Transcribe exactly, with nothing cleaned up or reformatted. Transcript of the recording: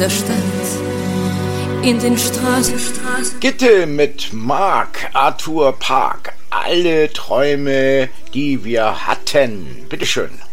der Stadt, in den Straßen, Straßen. Gitte mit Mark Arthur Park. Alle Träume, die wir hatten. Bitteschön.